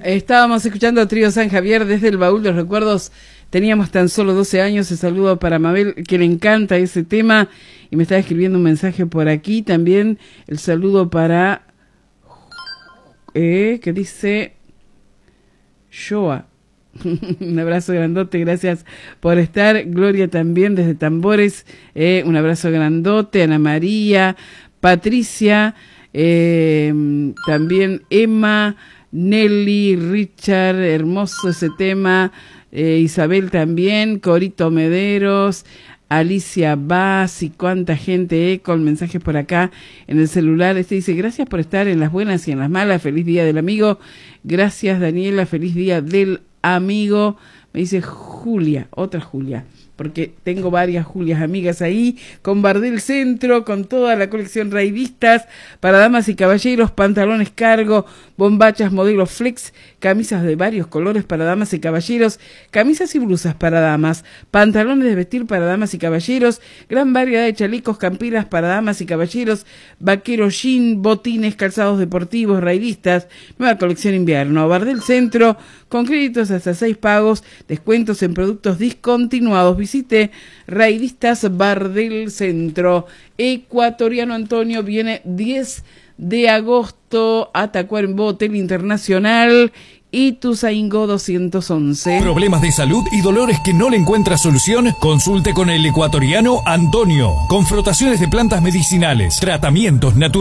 Estábamos escuchando a Trío San Javier desde el baúl de los recuerdos. Teníamos tan solo 12 años. El saludo para Mabel, que le encanta ese tema y me está escribiendo un mensaje por aquí. También el saludo para que dice Shoa. Un abrazo grandote, gracias por estar. Gloria también desde Tambores, un abrazo grandote. Ana María, Patricia, también Emma, Nelly, Richard, hermoso ese tema. Isabel también, Corito Mederos, Alicia Vaz y cuánta gente, con mensajes por acá en el celular. Dice, gracias por estar en las buenas y en las malas, feliz día del amigo. Gracias Daniela, feliz día del amigo. Me dice Julia, otra Julia, porque tengo varias Julias amigas ahí, con Bardel Centro, con toda la colección raidistas, para damas y caballeros, pantalones cargo, bombachas modelo flex, camisas de varios colores para damas y caballeros, camisas y blusas para damas, pantalones de vestir para damas y caballeros, gran variedad de chalecos, campiras para damas y caballeros, vaquero jean, botines, calzados deportivos, raidistas, nueva colección invierno, Bardel Centro, con créditos hasta 6 pagos, descuentos en productos discontinuados. Visite Raidistas Bardel Centro. Ecuatoriano Antonio viene 10 de agosto a Tacuarembó, Hotel Internacional, Ituzaingó 211. Problemas de salud y dolores que no le encuentra solución, consulte con el ecuatoriano Antonio. Con frotaciones de plantas medicinales, tratamientos naturales.